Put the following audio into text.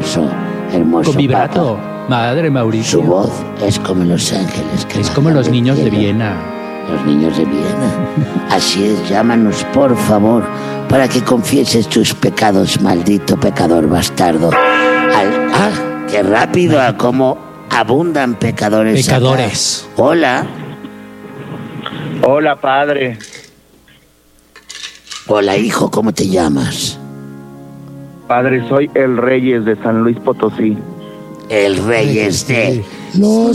hermoso Con vibrato. Papa. Madre Mauricio. Su voz es como los ángeles. Que Es como bajan los del niños de cielo. Viena. Los niños de Viena. Así es, llámanos por favor para que confieses tus pecados, maldito pecador bastardo. ¡Qué rápido! A cómo abundan pecadores. Pecadores. Acá. Hola. Hola, padre. Hola, hijo, ¿cómo te llamas? Padre, soy el Reyes de San Luis Potosí. El Reyes de... Los